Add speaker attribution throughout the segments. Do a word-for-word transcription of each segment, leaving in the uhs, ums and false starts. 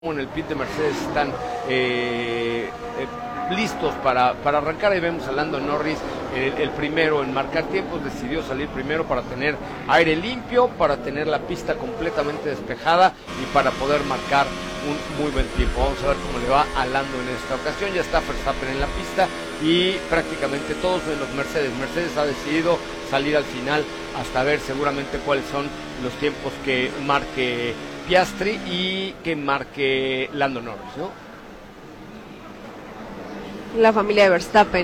Speaker 1: En el pit de Mercedes están eh, eh, listos para, para arrancar. Ahí vemos a Lando Norris, el, el primero en marcar tiempos. Decidió salir primero para tener aire limpio, para tener la pista completamente despejada y para poder marcar un muy buen tiempo. Vamos a ver cómo le va a Lando en esta ocasión. Ya está Verstappen en la pista y prácticamente todos de los Mercedes. Mercedes ha decidido salir al final hasta ver seguramente cuáles son los tiempos que marque Piastri y que marque Lando Norris, ¿no?
Speaker 2: La familia de Verstappen.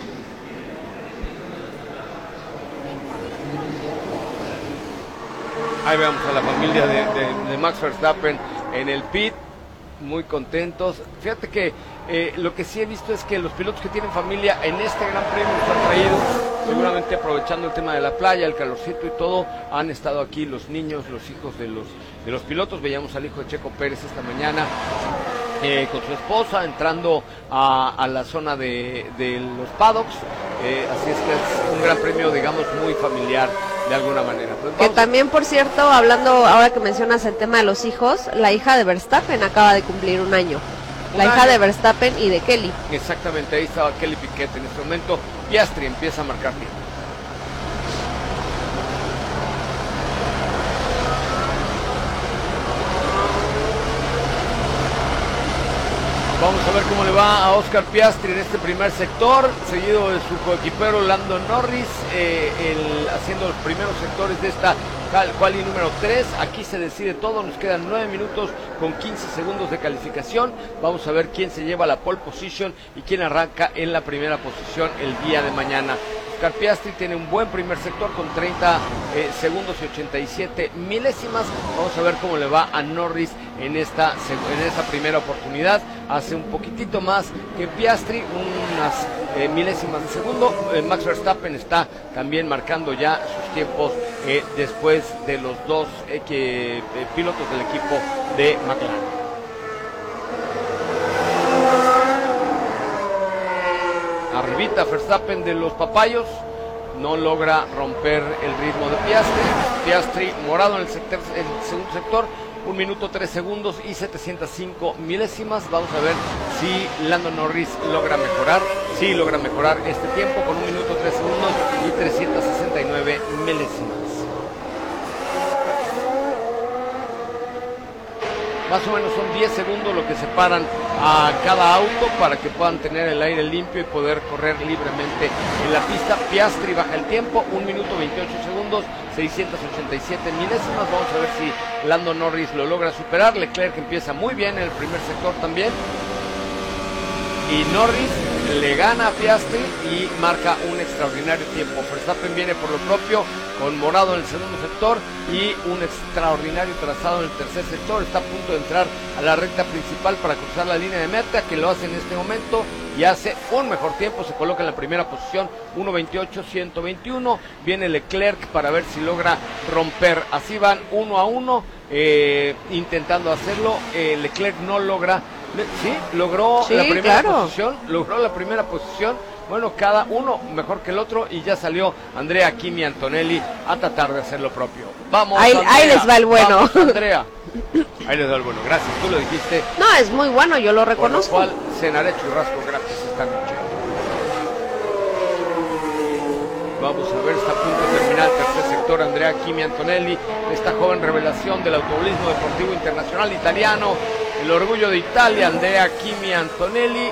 Speaker 1: Ahí vemos a la familia de, de, de Max Verstappen en el pit, muy contentos. Fíjate que eh, lo que sí he visto es que los pilotos que tienen familia en este Gran Premio los han traído, seguramente aprovechando el tema de la playa, el calorcito y todo. Han estado aquí los niños, los hijos de los, de los pilotos. Veíamos al hijo de Checo Pérez esta mañana eh, con su esposa entrando a, a la zona de, de los paddocks. Eh, así es que es un Gran Premio, digamos, muy familiar de alguna manera. Pues
Speaker 2: que también, por cierto, hablando ahora que mencionas el tema de los hijos, la hija de Verstappen acaba de cumplir un año. La hija de Verstappen y de Kelly.
Speaker 1: Exactamente, ahí estaba Kelly Piquet en este momento. Piastri empieza a marcar tiempo. Vamos a ver cómo le va a Oscar Piastri en este primer sector, seguido de su coequipero Lando Norris, eh, el, haciendo los primeros sectores de esta quali número tres. Aquí se decide todo, nos quedan nueve minutos con quince segundos de calificación. Vamos a ver quién se lleva la pole position y quién arranca en la primera posición el día de mañana. Oscar Piastri tiene un buen primer sector con treinta eh, segundos y ochenta y siete milésimas. Vamos a ver cómo le va a Norris en esta, en esta primera oportunidad. Hace un poquitito más que Piastri, unas eh, milésimas de segundo. Eh, Max Verstappen está también marcando ya sus tiempos eh, después de los dos eh, que, eh, pilotos del equipo de McLaren. Arribita Verstappen de los papayos, no logra romper el ritmo de Piastri. Piastri morado en el, sector, el segundo sector, un minuto tres segundos y setecientos cinco milésimas. Vamos a ver si Lando Norris logra mejorar. Sí logra mejorar este tiempo con un minuto tres segundos y trescientos sesenta y nueve milésimas. Más o menos son diez segundos lo que separan a cada auto para que puedan tener el aire limpio y poder correr libremente en la pista. Piastri baja el tiempo, un minuto veintiocho segundos, seiscientos ochenta y siete milésimas. Vamos a ver si Lando Norris lo logra superar. Leclerc empieza muy bien en el primer sector también. Y Norris le gana a Piastri y marca un extraordinario tiempo. Verstappen viene por lo propio con morado en el segundo sector y un extraordinario trazado en el tercer sector. Está a punto de entrar a la recta principal para cruzar la línea de meta, que lo hace en este momento y hace un mejor tiempo. Se coloca en la primera posición, uno veintiocho ciento veintiuno. Viene Leclerc para ver si logra romper. Así van uno a uno eh, intentando hacerlo. Eh, Leclerc no logra. Sí, logró
Speaker 2: sí,
Speaker 1: la primera
Speaker 2: claro.
Speaker 1: posición, logró la primera posición. Bueno, cada uno mejor que el otro y ya salió Andrea Kimi Antonelli a tratar de hacer lo propio. Vamos,
Speaker 2: ahí,
Speaker 1: Andrea,
Speaker 2: ahí les va el bueno.
Speaker 1: Vamos, Andrea. Ahí les va el bueno, gracias, tú lo dijiste.
Speaker 2: No, es muy bueno, yo lo reconozco.
Speaker 1: Por lo cual cenaré churrasco gratis esta noche. Vamos a ver, está a punto de terminar el tercer sector Andrea Kimi Antonelli, esta joven revelación del automovilismo deportivo internacional italiano, el orgullo de Italia, Andrea Kimi Antonelli,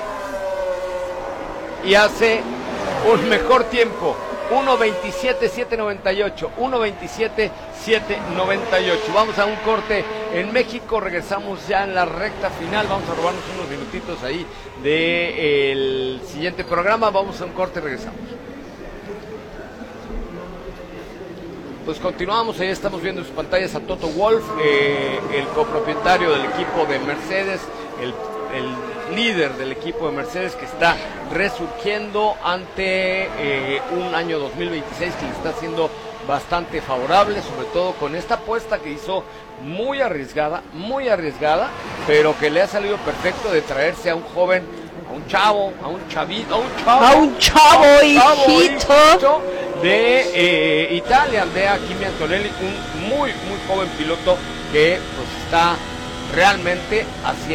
Speaker 1: y hace un mejor tiempo, uno veintisiete siete noventa y ocho, uno veintisiete siete noventa y ocho. Vamos a un corte en México, regresamos ya en la recta final, vamos a robarnos unos minutitos ahí del siguiente programa, vamos a un corte y regresamos. Pues continuamos, ahí estamos viendo en sus pantallas a Toto Wolff, eh, el copropietario del equipo de Mercedes, el, el líder del equipo de Mercedes que está resurgiendo ante eh, un año dos mil veintiséis que le está siendo bastante favorable, sobre todo con esta apuesta que hizo muy arriesgada, muy arriesgada, pero que le ha salido perfecto de traerse a un joven, a un chavo, a un chavito, a un chavo,
Speaker 2: a un chavo,
Speaker 1: a un chavo
Speaker 2: hijito.
Speaker 1: hijito de eh, Italia, Andrea Kimi Antonelli, un muy, muy joven piloto que pues está realmente haciendo